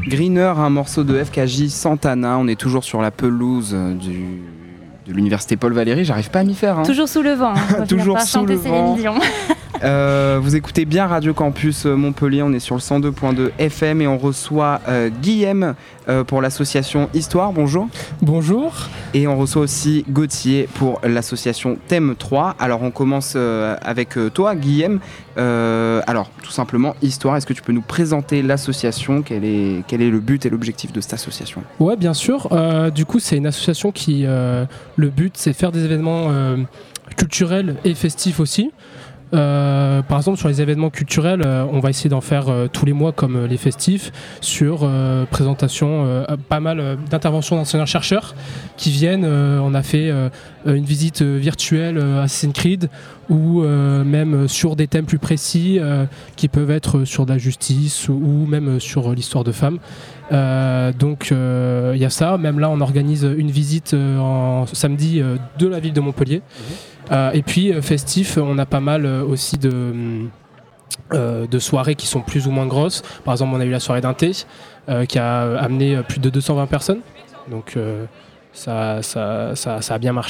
Greener, un morceau de FKJ Santana. On est toujours sur la pelouse de l'université Paul Valéry. J'arrive pas à m'y faire. Toujours sous le vent. Toujours sous le vent. Vous écoutez bien Radio Campus Montpellier. On est sur le 102.2 FM et on reçoit Guillaume pour l'association Histoire. Bonjour. Bonjour. Et on reçoit aussi Gauthier pour l'association Thème 3. Alors on commence avec toi, Guillaume. Alors tout simplement, Histoire, est-ce que tu peux nous présenter l'association ? Quel est le but et l'objectif de cette association ? Ouais, bien sûr. Du coup, c'est une association qui, le but, c'est de faire des événements culturels et festifs aussi. Par exemple, sur les événements culturels, on va essayer d'en faire tous les mois comme les festifs, sur présentation, pas mal d'interventions d'enseignants-chercheurs qui viennent. On a fait une visite virtuelle Assassin's Creed ou même sur des thèmes plus précis qui peuvent être sur de la justice ou même sur l'histoire de femmes. Donc il y a ça. Même là, on organise une visite samedi de la ville de Montpellier. Et puis festif, on a pas mal aussi de soirées qui sont plus ou moins grosses. Par exemple, on a eu la soirée d'Inté qui a amené plus de 220 personnes. Donc ça a bien marché.